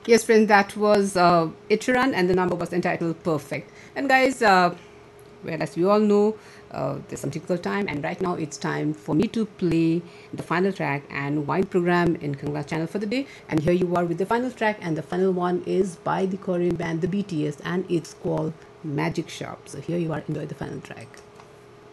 Yes, friends, that was Itcharan, and the number was entitled Perfect. And guys, well, as we all know, there's some typical time, and right now it's time for me to play the final track and wind program in Kangla channel for the day. And here you are with the final track, and the final one is by the Korean band the BTS, and it's called Magic Shop. So here you are, enjoy the final track.